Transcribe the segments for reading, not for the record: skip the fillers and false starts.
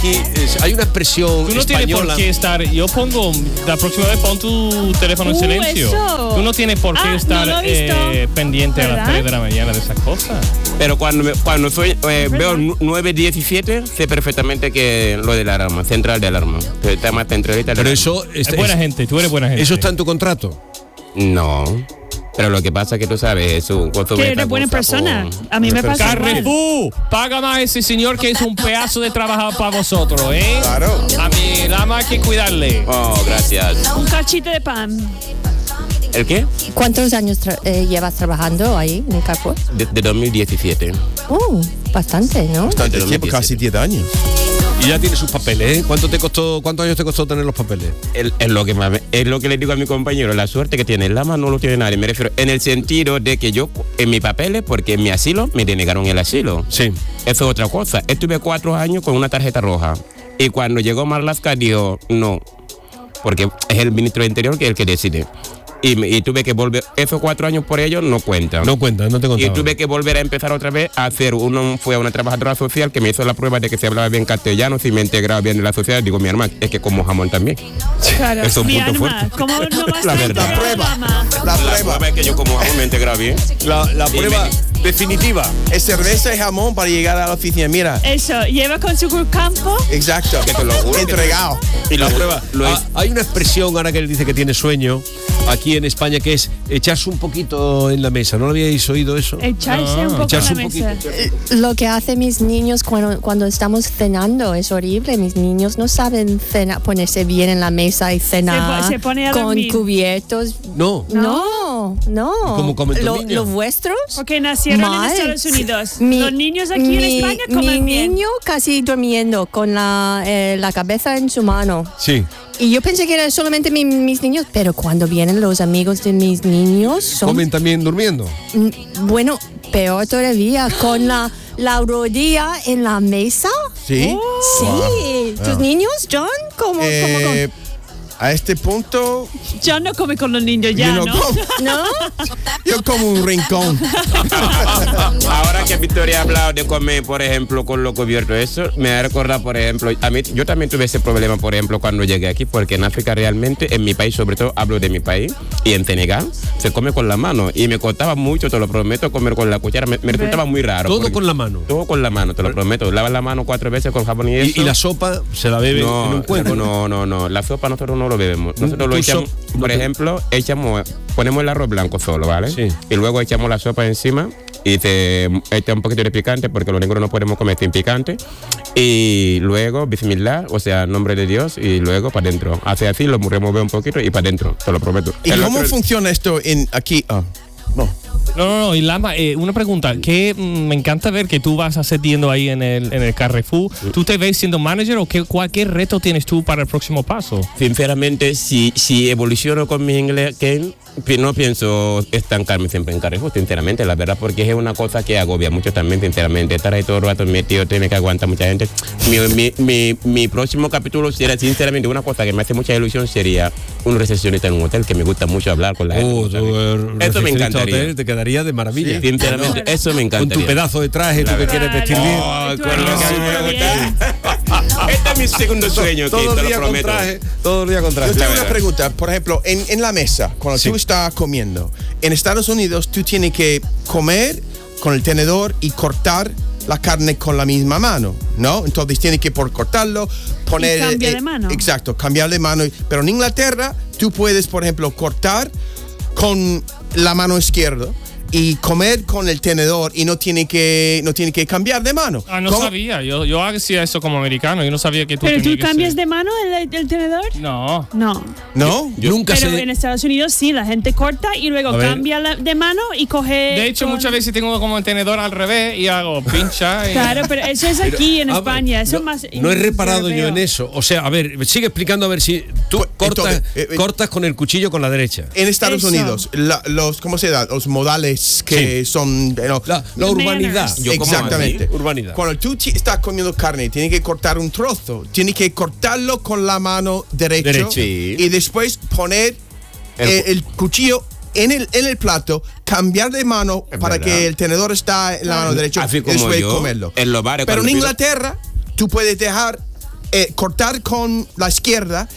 aquí hay una expresión Tú no tienes española. por qué estar. Yo pongo. La próxima vez pon tu teléfono en silencio. Eso. Tú no tienes por qué estar no lo he visto. pendiente a las ¿Verdad? 3 de la mañana de esas cosas. Pero cuando veo 9:17, sé perfectamente que lo de la alarma, central de alarma. Está más centralita. Pero eso Es buena gente, tú eres buena gente. eso está en tu contrato. No. Pero lo que pasa es que tú sabes, es un costo Que eres buena persona. A mí me pasa igual. Carrefour, paga más a ese señor que es un pedazo de trabajador para vosotros, ¿eh? Claro. A mí nada más hay que cuidarle. Oh, gracias. Un cachito de pan. ¿El qué? ¿Cuántos años llevas trabajando ahí en Carrefour? De 2017. Bastante, ¿no? Bastante tiempo, casi 10 años. Y ya tiene sus papeles, ¿eh? ¿Cuántos años te costó tener los papeles? Es lo que le digo a mi compañero, la suerte que tiene Lama no lo tiene nadie. Me refiero en el sentido de que yo, en mis papeles, porque en mi asilo me denegaron el asilo. Sí. Eso es otra cosa. Estuve 4 años con una tarjeta roja. Y cuando llegó Marlaska dijo, no, porque es el ministro de Interior que es el que decide. Y tuve que volver, esos 4 años por ellos no cuentan. No cuenta, no te contaba. Y tuve que volver a empezar otra vez a hacer fue a una trabajadora social que me hizo la prueba de que se habraba bien castellano, si me integraba bien en la sociedad. Digo, mi hermano, es que como jamón también. Claro. Es un Mi punto alma, fuerte. ¿cómo no vas La a verdad. integrar prueba. mamá? La La prueba. prueba es que yo como jamón me integraba bien. La prueba definitiva. Es cerveza y jamón para llegar a la oficina. Mira, Eso, lleva con su campo. exacto. Que te lo juro. Entregado. Y la prueba. lo es. Hay una expresión ahora que él dice que tiene sueño aquí en España que es echarse un poquito en la mesa. ¿No lo habíais oído eso? Echarse un poco echarse en la un mesa. Lo que hacen mis niños cuando estamos cenando es horrible. Mis niños no saben ponerse bien en la mesa y cenar Se pone a con dormir. cubiertos. No. No. cómo comen tus niños? ¿Los vuestros? Porque nacieron Mal. en Estados Unidos. Mi- Los niños aquí en España Mi comen bien. niño casi durmiendo con la cabeza en su mano. Sí. Y yo pensé que eran solamente mis niños, pero cuando vienen los amigos de mis niños son ¿Comen también durmiendo? bueno, peor todavía, con la rodilla en la mesa. Sí. Sí. ¿Tus niños, John? ¿Cómo? A este punto, John no come con los niños ya, yo ¿no? ¿No? yo como un rincón. Ahora que Victoria ha hablado de comer, por ejemplo, con lo cubierto, eso me ha recordado, por ejemplo, a mí, yo también tuve ese problema, por ejemplo, cuando llegué aquí, porque en África realmente, en mi país, sobre todo, hablo de mi país, y en Senegal, se come con la mano, y me costaba mucho, te lo prometo, comer con la cuchara, me resultaba muy raro. Todo porque- con la mano. Todo con la mano, te lo prometo. Lavas la mano 4 veces con jabón y eso. Y la sopa se la bebe en un cuenco. No. La sopa nosotros no lo bebemos. Nosotros lo Tú echamos, no por te- ejemplo, ponemos el arroz blanco solo, ¿vale? Sí. Y luego echamos la sopa encima y se echa un poquito de picante porque los negros no podemos comer sin picante. Y luego, bismillah, o sea, nombre de Dios, y luego para adentro. Hace así, lo remueve un poquito y para adentro, te lo prometo. ¿Y El cómo otro- funciona esto aquí? No. No, y Lama, una pregunta, que me encanta ver que tú vas ascendiendo ahí en el Carrefour. ¿Tú te ves siendo manager o cualquier reto tienes tú para el próximo paso? Sinceramente, si evoluciono con mi inglés, que no pienso estancarme siempre en Carrefour, sinceramente, la verdad, porque es una cosa que agobia mucho también, sinceramente. Estar ahí todo el rato metido, tiene que aguantar mucha gente. Mi próximo capítulo sería, sinceramente, una cosa que me hace mucha ilusión sería un recepcionista en un hotel, que me gusta mucho hablar con la gente. ¿sabes? Eso me encantaría. Te quedaría de maravilla. Sinceramente, eso me Con encantaría. tu pedazo de traje, tú que quieres vestir bien. Oh, Tú con lo eres que a mí me súper gusta. Este es mi segundo sueño, Todo que el te lo día con prometo. traje. Todo el día con traje. Yo tengo verdad. una pregunta. Por ejemplo, en la mesa, cuando Sí. tú estás comiendo, en Estados Unidos tú tienes que comer con el tenedor y cortar la carne con la misma mano, ¿no? Entonces tienes que cortarlo, poner... Y cambia de mano. Exacto, cambiar de mano. Pero en Inglaterra tú puedes, por ejemplo, cortar con la mano izquierda y comer con el tenedor y no tiene que cambiar de mano. No ¿Cómo? sabía, yo hacía eso como americano, yo no sabía que tú ¿Pero tenías tú que cambias ser- de mano el tenedor? No. No. ¿No? Nunca Pero sé. en Estados Unidos sí, la gente corta y luego A ver. cambia de mano y coge... De hecho, con- muchas veces tengo como el tenedor al revés y hago pincha. Y... Claro, pero eso es aquí en Ah, España, eso no, es más... no he reparado yo europeo. en eso. O sea, a ver, sigue explicando a ver si tú cortas, entonces, cortas con el cuchillo con la derecha. En Estados Eso. Unidos, los, ¿cómo se da? Los modales que Sí. son... La The urbanidad. manners. Yo como Exactamente. así, urbanidad. Cuando tú estás comiendo carne, tienes que cortar un trozo. Tienes que cortarlo con la mano derecha. Derecha. Sí. Y después poner el cuchillo en el plato, cambiar de mano Es para verdad. que el tenedor está en la mano derecha Así y como después yo, comerlo. en los bares Pero en cuando pido- Inglaterra, tú puedes dejar cortar con la izquierda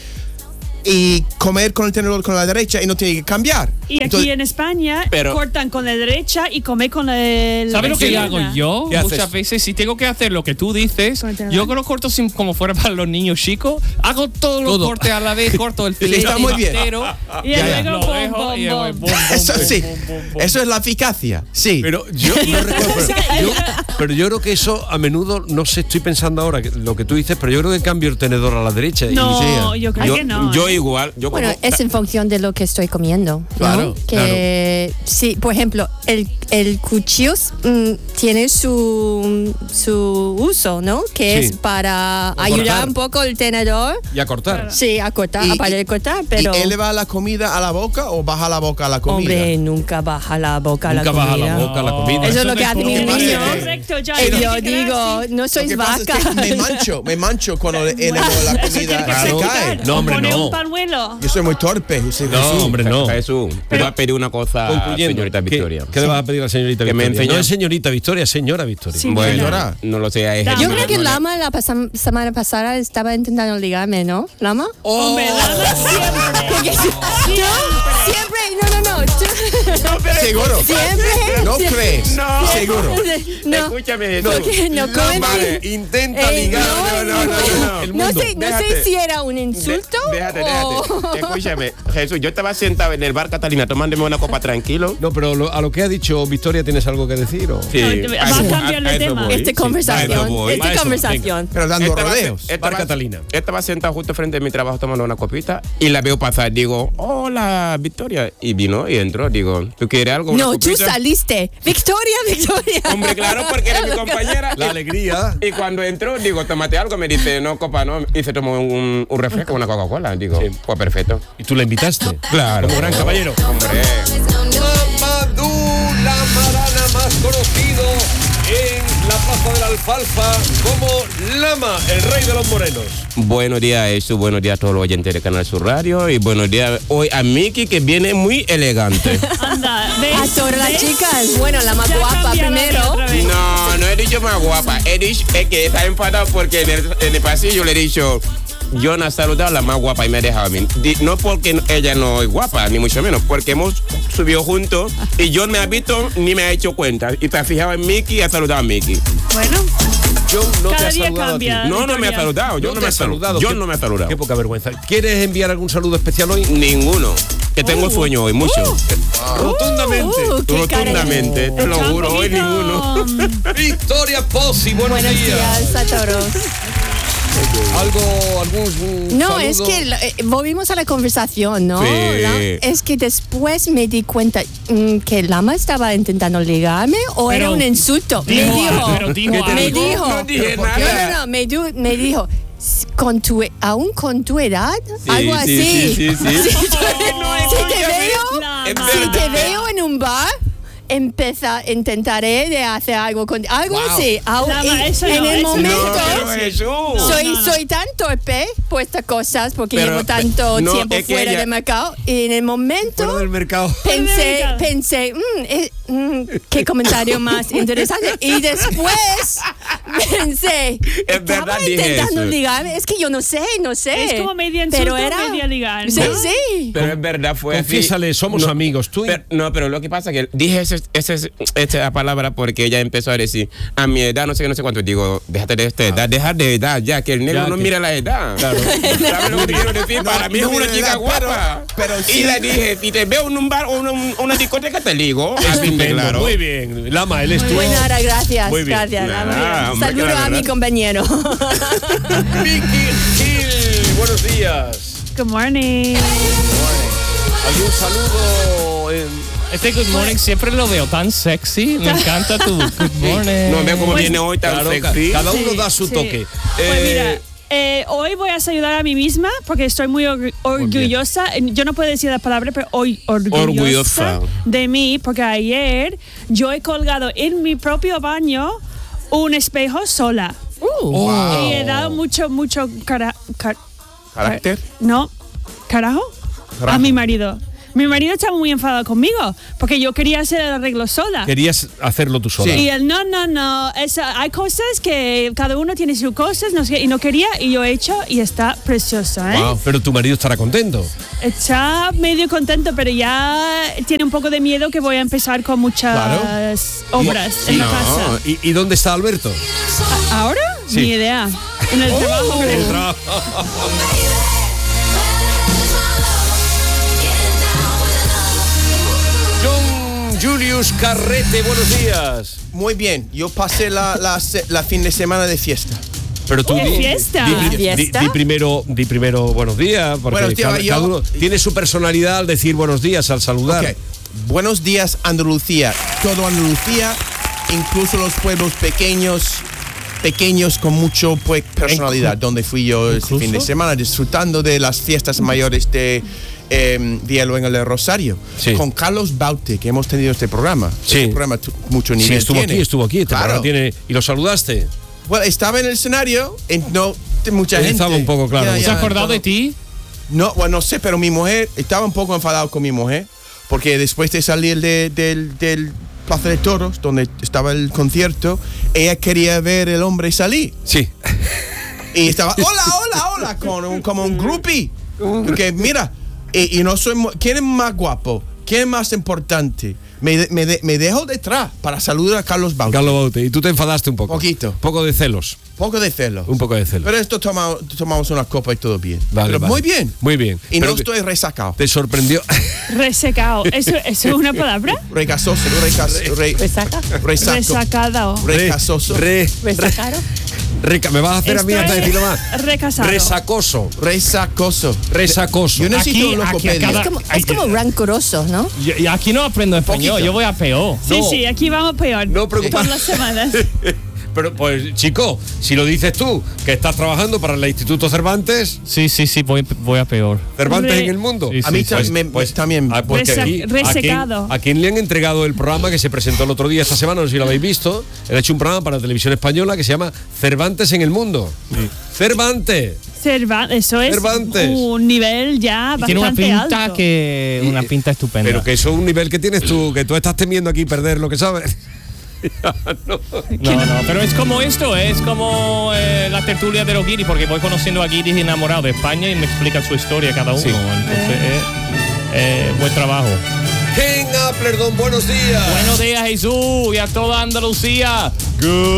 y comer con el tenedor con la derecha y no tiene que cambiar. Y aquí Entonces, en España pero- cortan con la derecha y comen con la ¿Sabes lo que izquierda. hago yo? ¿Qué haces? Muchas veces, si tengo que hacer lo que tú dices, Con el tenedor. yo que lo corto como fuera para los niños chicos, hago todos los Todo. cortes a la vez, corto el filete Está muy bien. entero, Y Ya, luego lo bom, dejo bom, y bom. bom, bom, eso bom, sí, bom, bom, bom. eso es la eficacia, sí. Pero yo no recuerdo, pero yo creo que eso a menudo, no sé, estoy pensando ahora lo que tú dices, pero yo creo que cambio el tenedor a la derecha. No, yo creo que no. Yo igual, yo Bueno, como- es en función de lo que estoy comiendo, ¿no? Claro, Que sí, por ejemplo, el cuchillo tiene su uso, ¿no? Que Sí. es para Cortar. ayudar un poco el tenedor. Y a cortar. Sí, a cortar, Y- aparte de cortar, pero ¿Y eleva la comida a la boca o baja la boca a la comida? hombre, nunca baja la boca Nunca la baja comida. la boca la comida. Eso es lo que hace mi no niño. Correcto, ya. Y tiene yo que quedar digo, así. no Lo sois que pasa vaca. es que me mancho cuando elevo la Eso comida tiene que Claro. se secar. cae. No, hombre, Pone no. un pañuelo. Yo soy muy torpe, José No, Jesús. hombre, no. Jesús, te voy a pedir una cosa, Concluyendo, señorita ¿qué- Victoria. ¿Qué le vas a pedir a la señorita Que me Victoria? enseñe- No es señorita Victoria, es señora Victoria. Sí. Bueno, Señora. no lo sé. hay Yo gente Yo creo que no le- Lama la semana pasada estaba intentando ligarme, ¿no? ¿Lama? Hombre, nada, siempre. Porque siempre, no, tú- ¿Seguro? siempre. ¿No crees? No. ¿Seguro? No, Escúchame, Jesús. porque no comen. Vale, intenta ligar. no. No sé Déjate. si era un insulto Déjate. o... Escúchame, Jesús, yo estaba sentado en el bar Catalina tomándome una copa tranquilo. No, pero a lo que ha dicho Victoria, ¿tienes algo que decir? ¿O? Sí, No, va a cambiar de eso tema. voy. Esta Sí, conversación, a eso voy. A esta eso, conversación. Pero dando Estaba- rodeos. estaba- Bar Catalina. Estaba sentado justo frente a mi trabajo tomando una copita y la veo pasar. Digo, hola, Victoria. Y vino y entró. Digo, ¿tú quieres algo? ¿Una No, tú copita? saliste. Victoria. Hombre, claro, porque eres mi compañera. La alegría. Y cuando entró, digo, tómate algo. Me dice, no, copa, no. Y se tomó un refresco, una Coca-Cola. Digo, pues perfecto. ¿Y tú la invitaste? Claro. Como gran caballero. Hombre. Mamadou, la marana más conocido en la Plaza de la Alfalfa como Lama, el rey de los morenos. Buenos días, Jesús. Buenos días a todos los oyentes de Canal Sur Radio. Y buenos días hoy a Miki, que viene muy elegante. Anda, ¿ves? A todas las ¿Ves? chicas. Bueno, la más Ya guapa cambiaron primero. otra vez. No he dicho más guapa. He dicho que está enfadado porque en el pasillo le he dicho, yo no he saludado a la más guapa y me ha dejado a mí. No porque ella no es guapa, ni mucho menos, porque hemos subido juntos y yo no me ha visto ni me ha hecho cuenta. Y te has fijado en Miki y ha saludado a Miki. Bueno, Yo no te Cada he día saludado cambia. a ti. No me ha Victoria. saludado. Yo no me he saludado. Yo Qué- no me he saludado. Qué poca vergüenza. ¿Quieres enviar algún saludo especial hoy? Ninguno. Que tengo sueño hoy, mucho. Rotundamente. qué cara. Rotundamente, te lo echa un juro, hoy poquito, ninguno. Victoria Pozzi, buenos, Buenos días a todos. ¿Algún No, saludo? es que volvimos a la conversación, ¿no? Sí. Es que después me di cuenta que Lama estaba intentando ligarme o era Pero un insulto. dijo me dijo. algo, pero dijo me algo. dijo. No dije No, nada. no, me dijo. Aún con tu edad, algo sí, así. sí. Si te La Es madre. si te verdad. veo en un bar, intentaré de hacer algo con algo así. Lama, eso en no, el eso no. momento. No, Jesús. Soy tan torpe por estas cosas porque Pero, llevo tanto no, tiempo es que fuera ella- del mercado y en el momento Fuera del mercado. pensé, qué comentario más interesante y después pensé, Es estaba verdad, dije intentando eso. ligarme, es que yo no sé, Es como media pero insulto, era media ligar, ¿no? Sí, sí. Pero es verdad, fue así. Confiésale, somos amigos. Tú Pero lo que pasa es que dije esa palabra porque ella empezó a decir, a mi edad, no sé qué, no sé cuánto. Digo, déjate de esta edad, dejar de edad ya, que el negro Ya, no que- mira la edad. Claro. ¿Sabes lo que te quiero decir? Para mí es no una mira la chica edad, guapa. pero y sí. le dije, si te veo en un bar o una discoteca, te ligo. Así de Estupendo, claro. muy bien. Lama, él es tú. Pues nada, gracias, Muy bien. gracias. Nada, hombre, Saludo que la a mi verdad. compañero. Vicky Gil, buenos días. Good morning. ¿Algún saludo? Este good morning siempre lo veo tan sexy. Me encanta tu good morning. No, veo cómo Pues- viene hoy tan Claro, sexy. cada uno Sí, da su sí. toque. Pues mira, hoy voy a ayudar a mí misma porque estoy muy orgullosa. Yo no puedo decir la palabra, pero hoy orgullosa Orgullosa. de mí porque ayer yo he colgado en mi propio baño un espejo sola. Y he dado mucho ¿Carácter? no, carajo, a mi marido. Mi marido estaba muy enfadado conmigo porque yo quería hacer el arreglo sola. Querías hacerlo tú sola. Y él, no. Hay cosas que cada uno tiene sus cosas, no sé, y no quería, y yo he hecho, y está precioso, ¿eh? Wow, pero tu marido estará contento. Está medio contento, pero ya tiene un poco de miedo que voy a empezar con muchas obras en la casa. ¿Y dónde está Alberto? ¿Ahora? Sí. Ni idea. En el trabajo. En el trabajo. John Julius Carrete, buenos días. Muy bien, yo pasé la fin de semana de fiesta. Pero tú ¿De fiesta? Di primero buenos días, porque Buenos días, cada uno tiene su personalidad al decir buenos días, al saludar. Ok. Buenos días, Andalucía. Todo Andalucía, incluso los pueblos pequeños con mucho personalidad, donde fui yo este fin de semana disfrutando de las fiestas mayores de Villalón en el Rosario, sí, con Carlos Baute, que hemos tenido este programa. Sí. Este programa mucho nivel estuvo aquí. Este Claro. programa tiene, ¿y lo saludaste? Bueno, estaba en el escenario, no mucha gente. Estaba un poco claro. ¿Se ha acordado de ti? No, bueno, no sé, pero mi mujer, estaba un poco enfadado con mi mujer, porque después de salir del Plaza de Toros, donde estaba el concierto, ella quería ver el hombre salir. Sí. Y estaba, hola, como un groupie. Que mira, y no soy, ¿quién es más guapo? ¿Quién es más importante? Me dejo detrás para saludar a Carlos Baute. Carlos Baute, y tú te enfadaste un poco. Poquito. Poco de celos. Poco de celos. Un poco de celos. Pero esto tomamos una copa y todo bien. Vale, Pero vale. muy bien. Muy bien. Y Pero no estoy resacado. ¿Te sorprendió? Resecado. ¿Eso es una palabra? Recasoso. ¿Resaca? Resacado. Recasoso. ¿Resacaro? ¿Me vas a hacer a mí hasta decirlo más? Recasado. Resacoso. Yo necesito un logopedia. Es como rancoroso, ¿no? Y aquí no aprendo español, Poquito. yo voy a peor. Sí, aquí vamos peor. No preocupes. Todas las semanas. Pero, pues, chico, si lo dices tú, que estás trabajando para el Instituto Cervantes, Sí, voy a peor. Cervantes Re- en el mundo. Sí, A mí sí, también. Porque Resecado. ¿a quién le han entregado el programa que se presentó el otro día, esta semana? No sé si lo habéis visto. Él ha hecho un programa para la televisión española que se llama Cervantes en el mundo. Cervantes. Eso es Cervantes. un nivel ya bastante Tiene una pinta alto. una pinta estupenda. Pero que eso es un nivel que tienes tú, que tú estás temiendo aquí perder lo que sabes. No, pero es como esto, es como la tertulia de los guiris, porque voy conociendo a guiris enamorados de España y me explican su historia cada uno. Sí. Entonces, buen trabajo. Ken Appleton, buenos días. Buenos días, Jesús, y a toda Andalucía. Good